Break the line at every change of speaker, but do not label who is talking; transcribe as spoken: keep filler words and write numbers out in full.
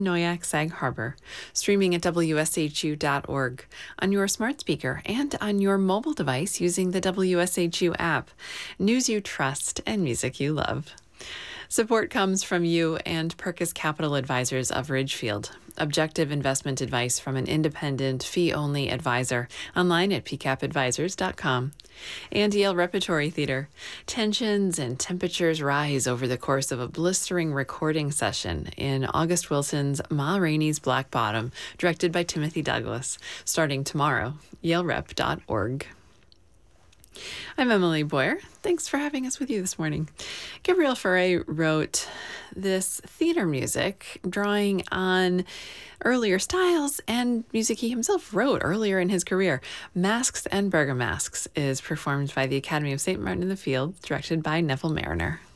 Noyac Sag Harbor, streaming at W S H U dot org on your smart speaker and on your mobile device using the W S H U app. News you trust and music you love. Support comes from you and Perkus Capital Advisors of Ridgefield. Objective investment advice from an independent, fee-only advisor. Online at p cap advisors dot com. And Yale Repertory Theater. Tensions and temperatures rise over the course of a blistering recording session in August Wilson's Ma Rainey's Black Bottom, directed by Timothy Douglas, starting tomorrow. yale rep dot org. I'm Emily Boyer. Thanks for having us with you this morning. Gabriel Fauré wrote this theater music, drawing on earlier styles and music he himself wrote earlier in his career. Masks and Bergamasks is performed by the Academy of Saint Martin in the Fields, directed by Neville Mariner.